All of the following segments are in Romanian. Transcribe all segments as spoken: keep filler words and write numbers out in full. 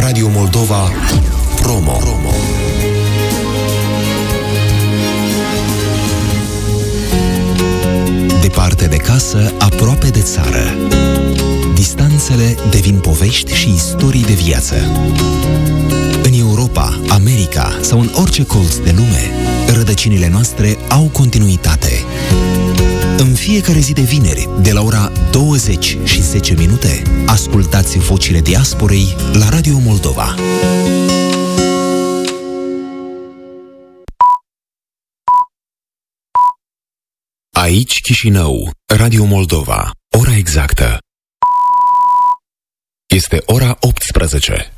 Radio Moldova Promo. Promo. Departe de casă, aproape de țară. Distanțele devin povești și istorii de viață. În Europa, America sau în orice colț de lume, rădăcinile noastre au continuitate. În fiecare zi de vineri, de la ora douăzeci și zece minute, ascultați vocile diasporei la Radio Moldova. Aici Chișinău, Radio Moldova. Ora exactă este ora optsprezece.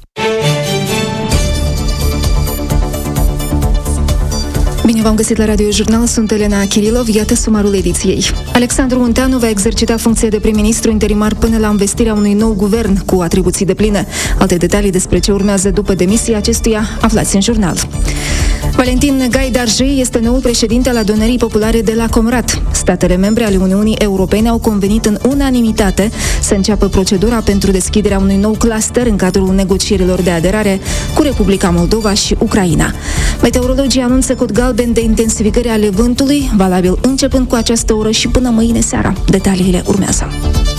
Bine v-am găsit la Radio Jurnal, sunt Elena Kirilov, iată sumarul ediției. Alexandru Munteanu va exercita funcția de prim-ministru interimar până la învestirea unui nou guvern cu atribuții depline. Alte detalii despre ce urmează după demisia acestuia aflați în jurnal. Valentin Gaidarjei este noul președinte al Adunării Populare de la Comrat. Statele membre ale Uniunii Europene au convenit în unanimitate să înceapă procedura pentru deschiderea unui nou cluster în cadrul negocierilor de aderare cu Republica Moldova și Ucraina. Meteorologii anunță cod galben de intensificare ale vântului, valabil începând cu această oră și până mâine seara. Detaliile urmează.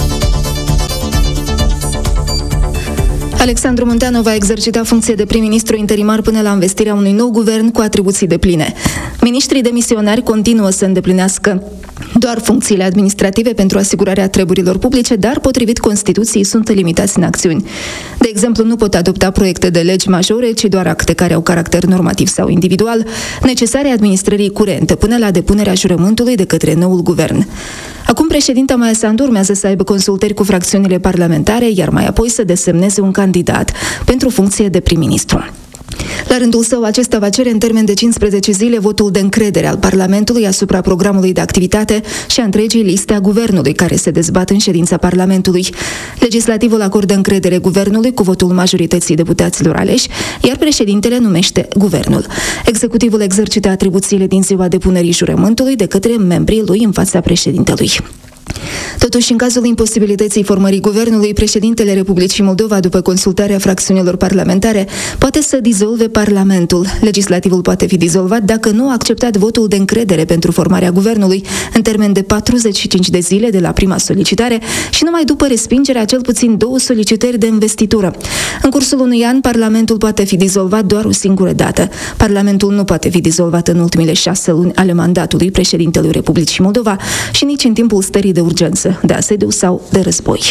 Alexandru Munteanu va exercita funcția de prim-ministru interimar până la învestirea unui nou guvern cu atribuții depline. Miniștrii demisionari continuă să îndeplinească doar funcțiile administrative pentru asigurarea treburilor publice, dar, potrivit Constituției, sunt limitați în acțiuni. De exemplu, nu pot adopta proiecte de legi majore, ci doar acte care au caracter normativ sau individual, necesare administrării curente, până la depunerea jurământului de către noul guvern. Acum, președinta Maia Sandu urmează să aibă consultări cu fracțiunile parlamentare, iar mai apoi să desemneze un candidat pentru funcție de prim-ministru. La rândul său, acesta va cere în termen de cincisprezece zile votul de încredere al Parlamentului asupra programului de activitate și a întregii liste a guvernului care se dezbat în ședința Parlamentului. Legislativul acordă încredere guvernului cu votul majorității deputaților aleși, iar președintele numește guvernul. Executivul exercită atribuțiile din ziua depunerii jurământului de către membrii lui în fața președintelui. Totuși, în cazul imposibilității formării guvernului, președintele Republicii Moldova, după consultarea fracțiunilor parlamentare, poate să dizolve Parlamentul. Legislativul poate fi dizolvat dacă nu a acceptat votul de încredere pentru formarea guvernului în termen de patruzeci și cinci de zile de la prima solicitare și numai după respingerea cel puțin două solicitări de investitură. În cursul unui an, Parlamentul poate fi dizolvat doar o singură dată. Parlamentul nu poate fi dizolvat în ultimele șase luni ale mandatului președintelui Republicii Moldova și nici în timpul stării de urgență, de asediu sau de război.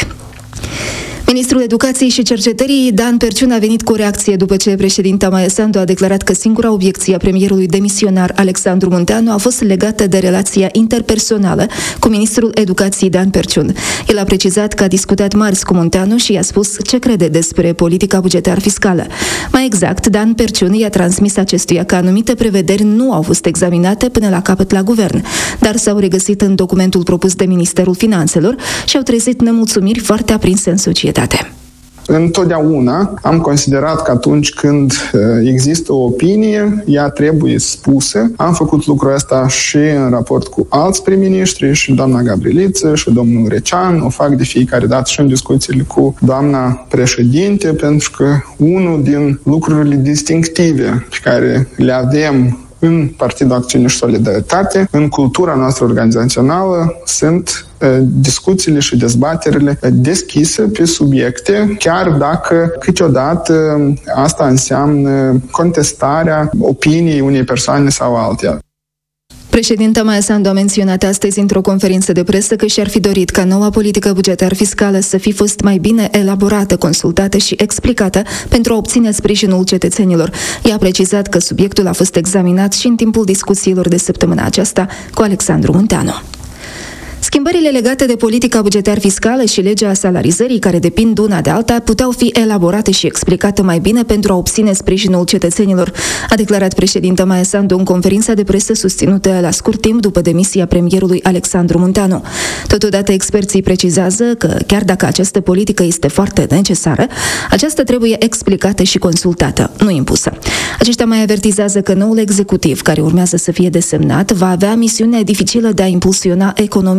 Ministrul Educației și Cercetării, Dan Perciun, a venit cu o reacție după ce președinta Maia Sandu a declarat că singura obiecție a premierului demisionar Alexandru Munteanu a fost legată de relația interpersonală cu ministrul Educației Dan Perciun. El a precizat că a discutat marți cu Munteanu și i-a spus ce crede despre politica bugetar-fiscală. Mai exact, Dan Perciun i-a transmis acestuia că anumite prevederi nu au fost examinate până la capăt la guvern, dar s-au regăsit în documentul propus de Ministerul Finanțelor și au trezit nemulțumiri foarte aprinse în societate. Întotdeauna am considerat că atunci când există o opinie, ea trebuie spusă. Am făcut lucrul ăsta și în raport cu alți prim-ministri, și doamna Gabrieliță, și domnul Recean. O fac de fiecare dată și în discuțiile cu doamna președinte, pentru că unul din lucrurile distinctive pe care le avem în Partidul Acțiune și Solidaritate, în cultura noastră organizațională, sunt discuțiile și dezbaterile deschise pe subiecte, chiar dacă câteodată asta înseamnă contestarea opiniei unei persoane sau alteia. Președinta Maia Sandu a menționat astăzi într-o conferință de presă că și-ar fi dorit ca noua politică bugetar-fiscală să fi fost mai bine elaborată, consultată și explicată pentru a obține sprijinul cetățenilor. Ea a precizat că subiectul a fost examinat și în timpul discuțiilor de săptămâna aceasta cu Alexandru Munteanu. Schimbările legate de politica bugetar-fiscală și legea salarizării, care depind una de alta, puteau fi elaborate și explicate mai bine pentru a obține sprijinul cetățenilor, a declarat președinta Maia Sandu în conferința de presă susținută la scurt timp după demisia premierului Alexandru Munteanu. Totodată, experții precizează că, chiar dacă această politică este foarte necesară, aceasta trebuie explicată și consultată, nu impusă. Aceștia mai avertizează că noul executiv, care urmează să fie desemnat, va avea misiunea dificilă de a impulsiona economia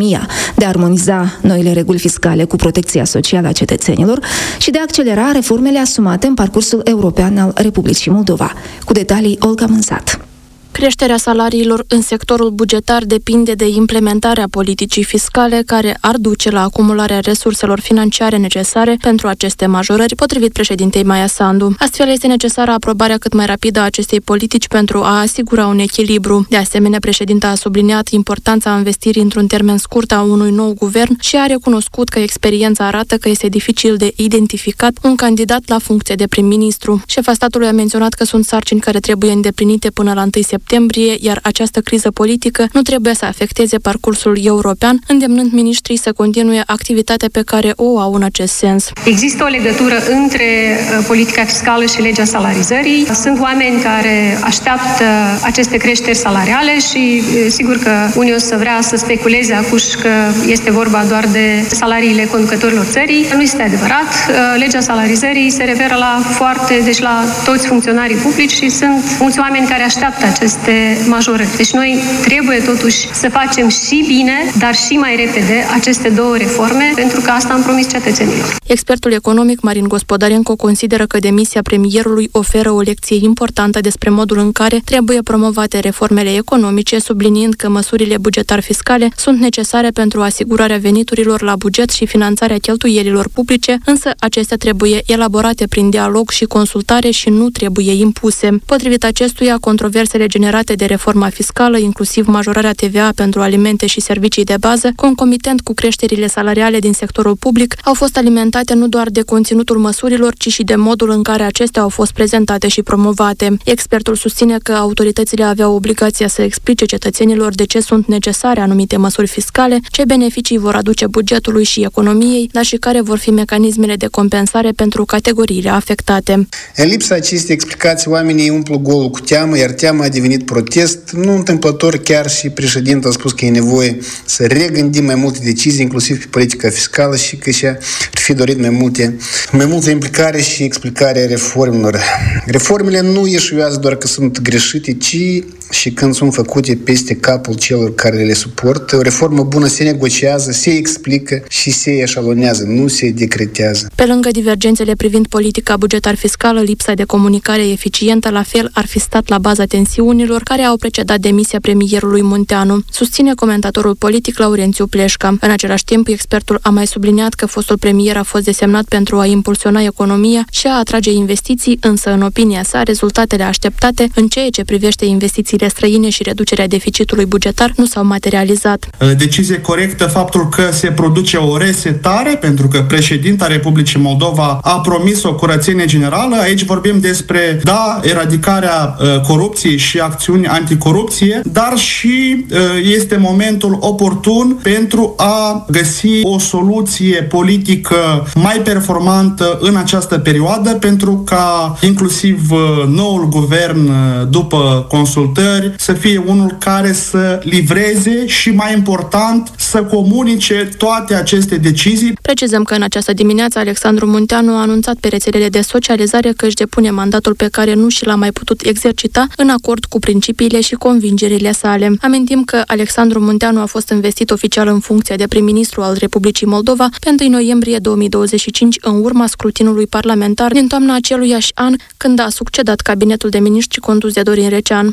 economia, de a armoniza noile reguli fiscale cu protecția socială a cetățenilor și de a accelera reformele asumate în parcursul european al Republicii Moldova. Cu detalii, Olga Mânzat. Creșterea salariilor în sectorul bugetar depinde de implementarea politicii fiscale care ar duce la acumularea resurselor financiare necesare pentru aceste majorări, potrivit președintei Maia Sandu. Astfel, este necesară aprobarea cât mai rapidă a acestei politici pentru a asigura un echilibru. De asemenea, președinta a subliniat importanța investirii într-un termen scurt a unui nou guvern și a recunoscut că experiența arată că este dificil de identificat un candidat la funcție de prim-ministru. Șefa statului a menționat că sunt sarcini care trebuie îndeplinite până la întâi septembrie, iar această criză politică nu trebuie să afecteze parcursul european, îndemnând miniștrii să continue activitatea pe care o au în acest sens. Există o legătură între politica fiscală și legea salarizării. Sunt oameni care așteaptă aceste creșteri salariale și sigur că unii o să vrea să speculeze acuși că este vorba doar de salariile conducătorilor țării. Nu este adevărat. Legea salarizării se referă la foarte, deci la toți funcționarii publici și sunt mulți oameni care așteaptă aceste majorări. Deci noi trebuie totuși să facem și bine, dar și mai repede aceste două reforme, pentru că asta am promis cetățenilor. Expertul economic Marin Gospodarenko consideră că demisia premierului oferă o lecție importantă despre modul în care trebuie promovate reformele economice, subliniind că măsurile bugetar-fiscale sunt necesare pentru asigurarea veniturilor la buget și finanțarea cheltuielilor publice, însă acestea trebuie elaborate prin dialog și consultare și nu trebuie impuse. Potrivit acestuia, controversele generate de reforma fiscală, inclusiv majorarea T V A pentru alimente și servicii de bază, concomitent cu creșterile salariale din sectorul public, au fost alimentate nu doar de conținutul măsurilor, ci și de modul în care acestea au fost prezentate și promovate. Expertul susține că autoritățile aveau obligația să explice cetățenilor de ce sunt necesare anumite măsuri fiscale, ce beneficii vor aduce bugetului și economiei, dar și care vor fi mecanismele de compensare pentru categoriile afectate. În lipsa acestei explicații, oamenii umplu golul cu teamă, iar teama a devenit protest. Nu întâmplător, chiar și președintul a spus că e nevoie să regândim mai multe decizii, inclusiv pe politica fiscală, și că și-ar fi dorit mai multe, mai multă implicare și explicare a reformelor. Reformele nu ieșuiază doar că sunt greșite, ci și când sunt făcute peste capul celor care le suportă. O reformă bună se negociază, se explică și se eșalonează, nu se decretează. Pe lângă divergențele privind politica bugetar-fiscală, lipsa de comunicare eficientă la fel ar fi stat la baza tensiunilor care au precedat demisia premierului Munteanu, susține comentatorul politic Laurențiu Pleșca. În același timp, expertul a mai subliniat că fostul premier a fost desemnat pentru a impulsiona economia și a atrage investiții, însă, în opinia sa, rezultatele așteptate în ceea ce privește investițiile străine și reducerea deficitului bugetar nu s-au materializat. Decizie corectă faptul că se produce o resetare, pentru că președinta Republicii Moldova a promis o curățenie generală. Aici vorbim despre, da, eradicarea uh, corupției și acțiuni anticorupție, dar și uh, este momentul oportun pentru a găsi o soluție politică mai performantă în această perioadă, pentru ca inclusiv uh, noul guvern, uh, după consultări, să fie unul care să livreze și, mai important, să comunice toate aceste decizii. Precizăm că în această dimineață Alexandru Munteanu a anunțat pe rețelele de socializare că își depune mandatul pe care nu și l-a mai putut exercita în acord cu principiile și convingerile sale. Amintim că Alexandru Munteanu a fost investit oficial în funcția de prim-ministru al Republicii Moldova pe întâi noiembrie două mii douăzeci și cinci, în urma scrutinului parlamentar din toamna aceluiași an, când a succedat cabinetul de miniștri condus de Dorin Recean.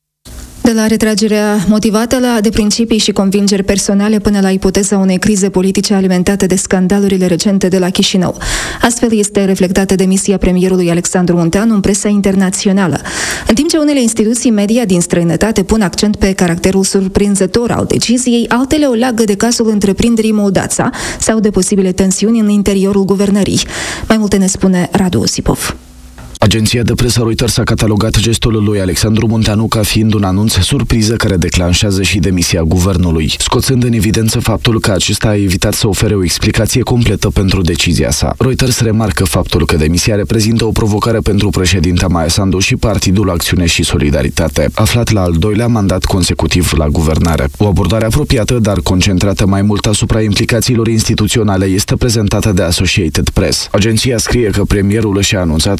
De la retragerea motivată la de principii și convingeri personale până la ipoteza unei crize politice alimentate de scandalurile recente de la Chișinău. Astfel este reflectată demisia premierului Alexandru Munteanu în presa internațională. În timp ce unele instituții media din străinătate pun accent pe caracterul surprinzător al deciziei, altele o leagă de cazul întreprinderii Moldața sau de posibile tensiuni în interiorul guvernării. Mai multe ne spune Radu Osipov. Agenția de presă Reuters a catalogat gestul lui Alexandru Munteanu ca fiind un anunț surpriză care declanșează și demisia guvernului, scoțând în evidență faptul că acesta a evitat să ofere o explicație completă pentru decizia sa. Reuters remarcă faptul că demisia reprezintă o provocare pentru președinta Maia Sandu și Partidul Acțiune și Solidaritate, aflat la al doilea mandat consecutiv la guvernare. O abordare apropiată, dar concentrată mai mult asupra implicațiilor instituționale, este prezentată de Associated Press. Agenția scrie că premierul și-a anunțat vineri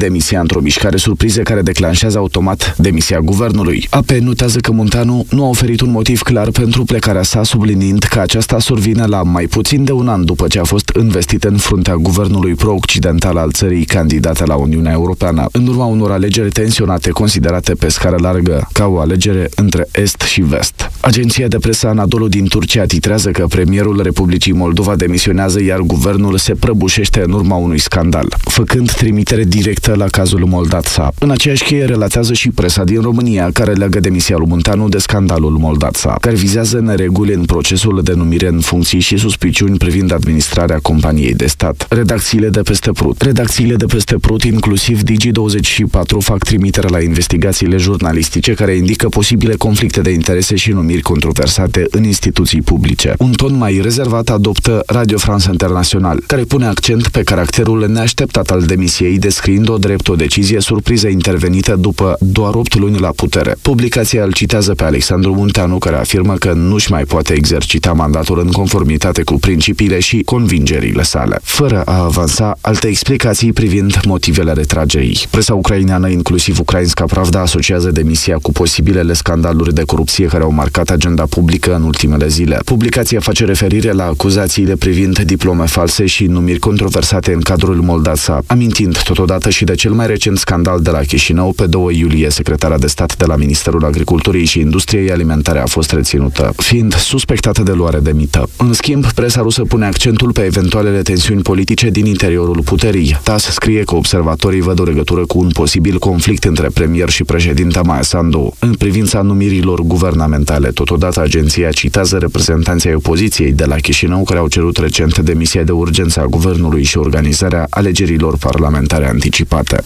demisia într-o mișcare surpriză care declanșează automat demisia guvernului. A P notează că Munteanu nu a oferit un motiv clar pentru plecarea sa, subliniind că aceasta survine la mai puțin de un an după ce a fost investit în fruntea guvernului pro-occidental al țării candidate la Uniunea Europeană, în urma unor alegeri tensionate considerate pe scară largă ca o alegere între Est și Vest. Agenția de presă Anadolu din Turcia titrează că premierul Republicii Moldova demisionează, iar guvernul se prăbușește în urma unui scandal, făcând trimitere directă la cazul Moldața. În aceeași cheie relatează și presa din România, care leagă demisia lui Munteanu de scandalul Moldața, care vizează nereguli în procesul de numire în funcții și suspiciuni privind administrarea companiei de stat. Redacțiile de peste Prut. Redacțiile de peste Prut, inclusiv Digi douăzeci și patru, fac trimitere la investigațiile jurnalistice care indică posibile conflicte de interese și numiri controversate în instituții publice. Un ton mai rezervat adoptă Radio France International, care pune accent pe caracterul neașteptat al demisiei, descriind-o drept o decizie surpriză intervenită după doar opt luni la putere. Publicația îl citează pe Alexandru Munteanu, care afirmă că nu-și mai poate exercita mandatul în conformitate cu principiile și convingerile sale, fără a avansa alte explicații privind motivele retragerii. Presa ucraineană, inclusiv Ukrainska Pravda, asociază demisia cu posibilele scandaluri de corupție care au marcat agenda publică în ultimele zile. Publicația face referire la acuzațiile privind diplome false și numiri controversate în cadrul Moldața, amintind totodată și de cel mai recent scandal de la Chișinău. Pe doi iulie, secretara de stat de la Ministerul Agriculturii și Industriei Alimentare a fost reținută, fiind suspectată de luare de mită. În schimb, presa rusă pune accentul pe eventualele tensiuni politice din interiorul puterii. T A S scrie că observatorii văd o legătură cu un posibil conflict între premier și președinta Maia Sandu în privința numirilor guvernamentale. Totodată, agenția citează reprezentanții opoziției de la Chișinău, care au cerut recent demisia de urgență a guvernului și organizarea alegerilor parlamentare anticipate.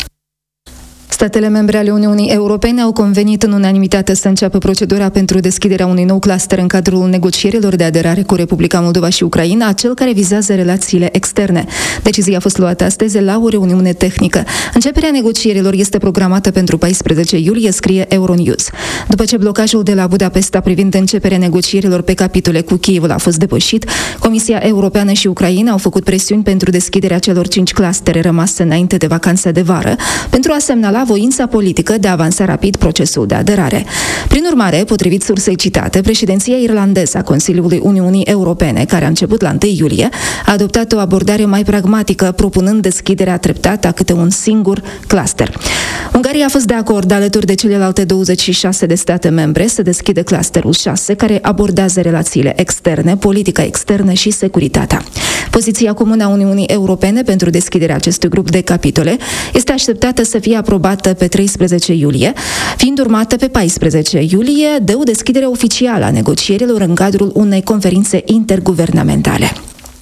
Statele membre ale Uniunii Europene au convenit în unanimitate să înceapă procedura pentru deschiderea unui nou cluster în cadrul negocierilor de aderare cu Republica Moldova și Ucraina, cel care vizează relațiile externe. Decizia a fost luată astăzi la o reuniune tehnică. Începerea negocierilor este programată pentru paisprezece iulie, scrie Euronews. După ce blocajul de la Budapesta privind începerea negocierilor pe capitole cu Kievul a fost depășit, Comisia Europeană și Ucraina au făcut presiuni pentru deschiderea celor cinci clustere rămase înainte de vacanța de vară, pentru a semnala voința politică de a avansa rapid procesul de aderare. Prin urmare, potrivit sursei citate, președinția irlandeză a Consiliului Uniunii Europene, care a început la întâi iulie, a adoptat o abordare mai pragmatică, propunând deschiderea treptată a câte un singur cluster. Ungaria a fost de acord, alături de celelalte douăzeci și șase de state membre, să deschidă clusterul șase, care abordează relațiile externe, politica externă și securitatea. Poziția comună a Uniunii Europene pentru deschiderea acestui grup de capitole este așteptată să fie aprobată pe treisprezece iulie, fiind urmată pe paisprezece iulie de o deschidere oficială a negocierilor în cadrul unei conferințe interguvernamentale.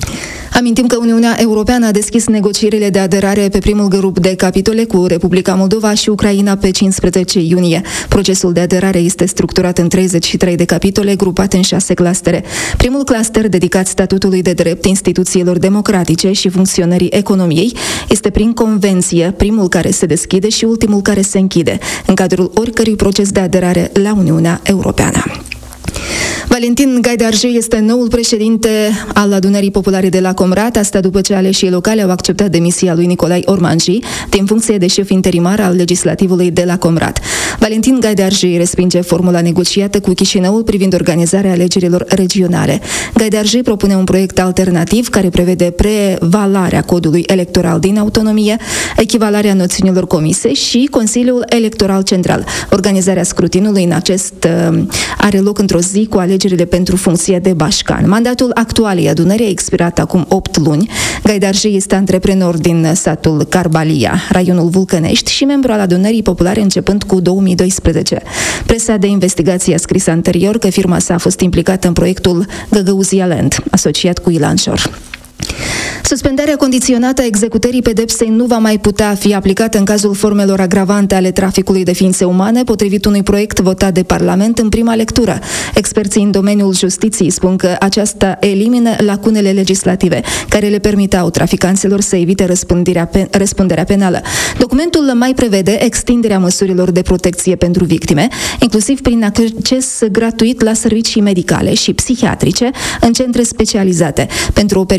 Amintim că Uniunea Europeană a deschis negocierile de aderare pe primul grup de capitole cu Republica Moldova și Ucraina pe cincisprezece iunie. Procesul de aderare este structurat în treizeci și trei de capitole grupate în șase clustere. Primul cluster, dedicat statutului de drept, instituțiilor democratice și funcționării economiei, este prin convenție primul care se deschide și ultimul care se închide, în cadrul oricărui proces de aderare la Uniunea Europeană. Valentin Gaidarji este noul președinte al Adunării Populare de la Comrat, asta după ce aleșii locale au acceptat demisia lui Nicolae Ormanji din funcție de șef interimar al legislativului de la Comrat. Valentin Gaidarji respinge formula negociată cu Chișinăul privind organizarea alegerilor regionale. Gaidarji propune un proiect alternativ care prevede prevalarea codului electoral din autonomie, echivalarea noțiunilor comise și Consiliul Electoral Central. Organizarea scrutinului în acest uh, are loc într-o zi cu alegerile pentru funcția de bașcan. Mandatul actualei adunări a expirat acum opt luni. Gaidarji este antreprenor din satul Carbalia, raionul Vulcănești, și membru al Adunării Populare începând cu două mii doisprezece. Presa de investigație a scris anterior că firma sa a fost implicată în proiectul Găgăuzia Land, asociat cu Ilan Șor. Suspendarea condiționată a executării pedepsei nu va mai putea fi aplicată în cazul formelor agravante ale traficului de ființe umane, potrivit unui proiect votat de Parlament în prima lectură. Experții în domeniul justiției spun că aceasta elimină lacunele legislative care le permiteau traficanților să evite răspunderea, pe, răspunderea penală. Documentul mai prevede extinderea măsurilor de protecție pentru victime, inclusiv prin acces gratuit la servicii medicale și psihiatrice în centre specializate pentru o perioadă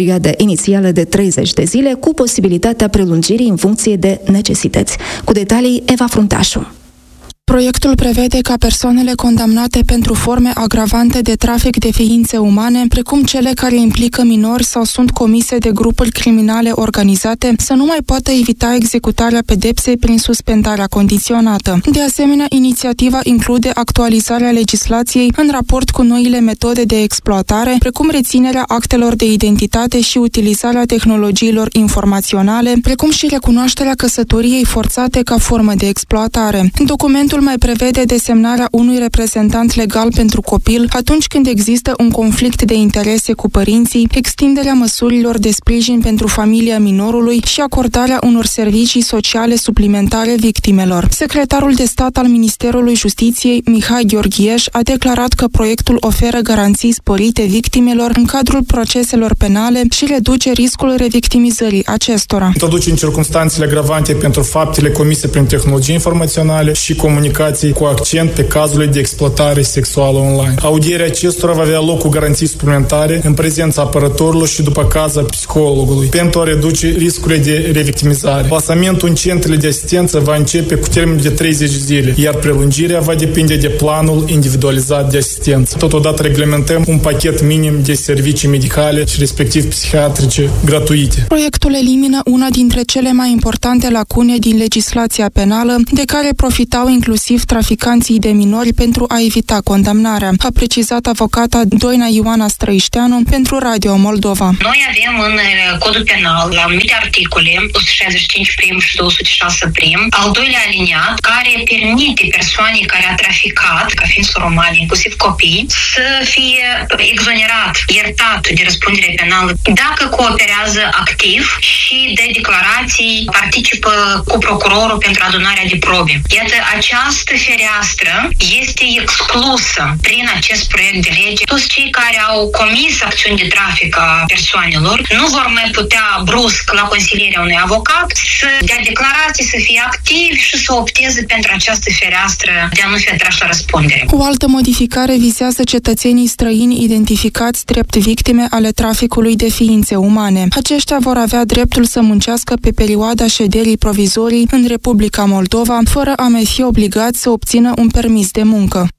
inițială de treizeci de zile, cu posibilitatea prelungirii în funcție de necesități. Cu detalii, Eva Fruntașu. Proiectul prevede ca persoanele condamnate pentru forme agravante de trafic de ființe umane, precum cele care implică minori sau sunt comise de grupuri criminale organizate, să nu mai poată evita executarea pedepsei prin suspendarea condiționată. De asemenea, inițiativa include actualizarea legislației în raport cu noile metode de exploatare, precum reținerea actelor de identitate și utilizarea tehnologiilor informaționale, precum și recunoașterea căsătoriei forțate ca formă de exploatare. Documentul mai prevede desemnarea unui reprezentant legal pentru copil atunci când există un conflict de interese cu părinții, extinderea măsurilor de sprijin pentru familia minorului și acordarea unor servicii sociale suplimentare victimelor. Secretarul de stat al Ministerului Justiției, Mihai Gheorghieș, a declarat că proiectul oferă garanții sporite victimelor în cadrul proceselor penale și reduce riscul revictimizării acestora. Introduce în circumstanțele agravante pentru faptele comise prin tehnologii informaționale și comunicații cu accent pe cazurile de exploatare sexuală online. Audierea acestora va avea loc cu garanții suplimentare în prezența apărătorilor și după caz a psihologului, pentru a reduce riscurile de revictimizare. Plasamentul în centrele de asistență va începe cu termen de treizeci de zile, iar prelungirea va depinde de planul individualizat de asistență. Totodată reglementăm un pachet minim de servicii medicale și respectiv psihiatrice gratuite. Proiectul elimină una dintre cele mai importante lacune din legislația penală, de care profitau inclusiv traficanții de minori pentru a evita condamnarea, a precizat avocata Doina Ioana Străișteanu pentru Radio Moldova. Noi avem în codul penal, la anumite articole, o sută șaizeci și cinci prim și două sute șase prim, al doilea aliniat, care permite persoanei care a traficat, ca fiind soromani, inclusiv copii, să fie exonerat, iertat de răspundere penală dacă cooperează activ și de declarații, participă cu procurorul pentru adunarea de probe. Iată, această fereastră este exclusă prin acest proiect de lege. Toți cei care au comis acțiuni de trafic a persoanelor nu vor mai putea brusc la consilierea unui avocat să dea declarații, să fie activi și să opteze pentru această fereastră de a nu fi atrași la răspundere. O altă modificare vizează cetățenii străini identificați drept victime ale traficului de ființe umane. Aceștia vor avea dreptul să muncească pe perioada șederii provizorii în Republica Moldova, fără a mai fi obligați să obțină un permis de muncă.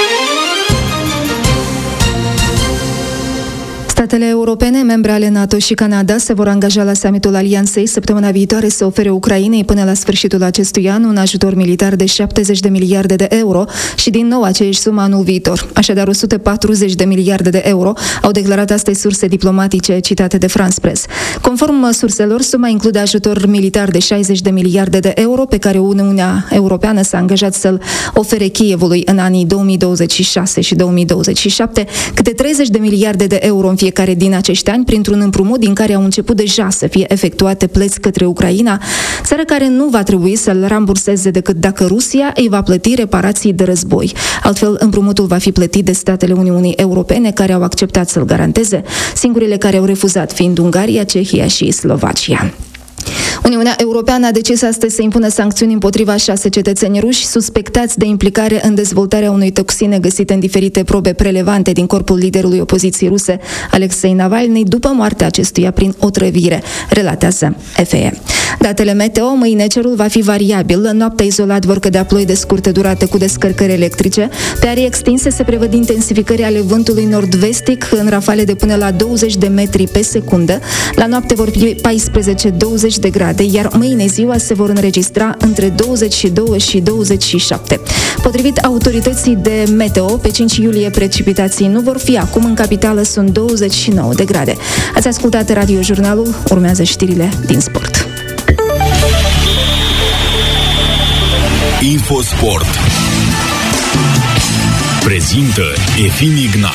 Statele europene, membre ale NATO și Canada se vor angaja la summitul Alianței săptămâna viitoare să ofere Ucrainei până la sfârșitul acestui an un ajutor militar de șaptezeci de miliarde de euro și din nou aceeași sumă anul viitor. Așadar, o sută patruzeci de miliarde de euro, au declarat astăzi surse diplomatice citate de France Press. Conform surselor, suma include ajutor militar de șaizeci de miliarde de euro pe care Uniunea Europeană s-a angajat să-l ofere Kievului în anii două mii douăzeci și șase și două mii douăzeci și șapte, câte treizeci de miliarde de euro în fiecare din acești ani, printr-un împrumut din care au început deja să fie efectuate plăți către Ucraina, țară care nu va trebui să-l ramburseze decât dacă Rusia îi va plăti reparații de război. Altfel, împrumutul va fi plătit de statele Uniunii Europene care au acceptat să-l garanteze, singurele care au refuzat fiind Ungaria, Cehia și Slovacia. Uniunea Europeană a decis astăzi să impună sancțiuni împotriva șase cetățeni ruși suspectați de implicare în dezvoltarea unei toxine găsite în diferite probe prelevante din corpul liderului opoziției ruse, Alexei Navalny, după moartea acestuia prin otrăvire, relatează F E. Datele meteo: mâine cerul va fi variabil, noaptea izolat vor cădea ploi de scurtă durată cu descărcări electrice, pe arii extinse se prevăd intensificări ale vântului nord-vestic în rafale de până la douăzeci de metri pe secundă, la noapte vor fi paisprezece douăzeci de grade, iar mâine ziua se vor înregistra între douăzeci și doi și douăzeci și șapte. Potrivit autorității de meteo, pe cinci iulie precipitații nu vor fi, acum în capitală sunt douăzeci și nouă de grade. Ați ascultat Radio Jurnalul, urmează știrile din sport. Infosport prezintă Efim Ignat.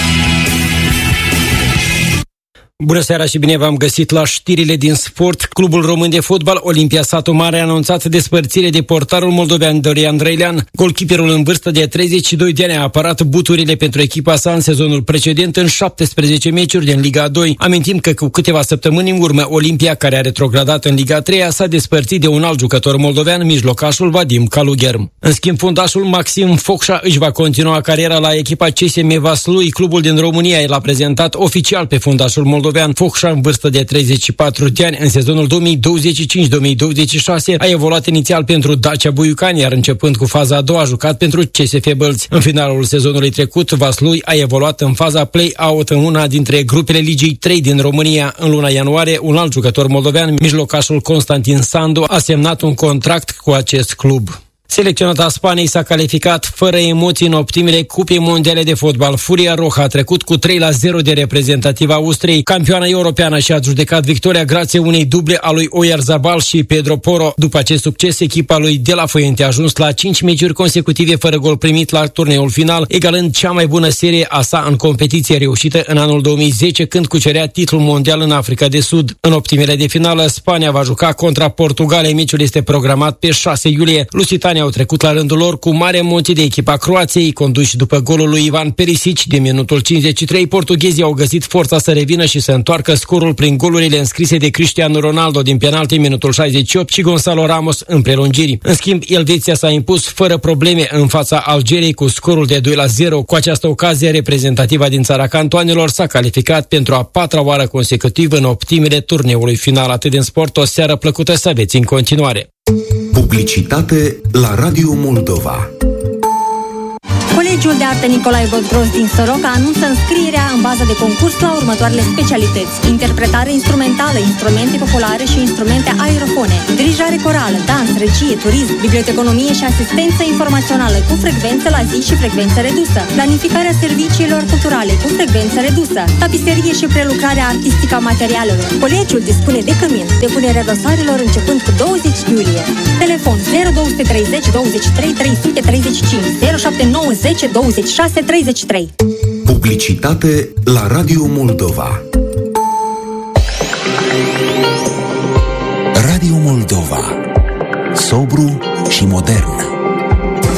Bună seara și bine v-am găsit la știrile din sport. Clubul român de fotbal Olimpia Satu Mare a anunțat despărțire de portarul moldovean Dorian Drăilean. Golkeeperul în vârstă de treizeci și doi de ani a apărat buturile pentru echipa sa în sezonul precedent în șaptesprezece meciuri din Liga a doi. Amintim că cu câteva săptămâni în urmă Olimpia, care a retrogradat în Liga a treia, s-a despărțit de un alt jucător moldovean, mijlocașul Vadim Kalugher. În schimb, fundașul Maxim Focșa își va continua cariera la echipa C S M Vaslui. Clubul din România l-a prezentat oficial pe fundașul moldovean moldovean. Focșa, în vârstă de treizeci și patru de ani, în sezonul două mii douăzeci și cinci două mii douăzeci și șase a evoluat inițial pentru Dacia Buiucani, iar începând cu faza a doua a jucat pentru C S F Bălți. În finalul sezonului trecut, Vaslui a evoluat în faza play-out în una dintre grupele Ligii trei din România. În luna ianuarie, un alt jucător moldovean, mijlocașul Constantin Sandu, a semnat un contract cu acest club. Selecționata Spaniei s-a calificat fără emoții în optimile Cupei Mondiale de Fotbal. Furia Roja a trecut cu trei la zero de reprezentativa Austriei. Campioana europeană și-a adjudecat victoria grație unei duble a lui Oyarzabal și Pedro Porro. După acest succes, echipa lui De La Fuente a ajuns la cinci meciuri consecutive fără gol primit la turneul final, egalând cea mai bună serie a sa în competiție reușită în anul două mii zece, când cucerea titlul mondial în Africa de Sud. În optimile de finală, Spania va juca contra Portugalei. Meciul este programat pe șase iulie. Lusitania au trecut la rândul lor cu mare emoție de echipa Croației, conduși după golul lui Ivan Perisic din minutul cincizeci și trei. Portughezii au găsit forța să revină și să întoarcă scorul prin golurile înscrise de Cristiano Ronaldo din penalti în minutul șaizeci și opt și Gonzalo Ramos în prelungiri. În schimb, Elveția s-a impus fără probleme în fața Algeriei cu scorul de doi la zero. Cu această ocazie, reprezentativa din țara cantoanelor s-a calificat pentru a patra oară consecutivă în optimile turneului final. Atât din sport, o seară plăcută să aveți în continuare. Publicitate la Radio Moldova. Colegiul de Artă Nicolae Vodros din Soroca anunță înscrierea în bază de concurs la următoarele specialități: interpretare instrumentală, instrumente populare și instrumente aerofone, dirijare corală, dans, regie, turism, biblioteconomie și asistență informațională cu frecvență la zi și frecvență redusă, planificarea serviciilor culturale cu frecvență redusă, tapiserie și prelucrarea artistică a materialelor. Colegiul dispune de cămin. Depunerea dosarelor începând cu douăzeci iulie. Telefon zero doi trei zero douăzeci și trei trei sute treizeci și cinci zero șapte nouă zece douăzeci și șase treizeci și trei. Publicitate la Radio Moldova. Radio Moldova. Sobru și modern.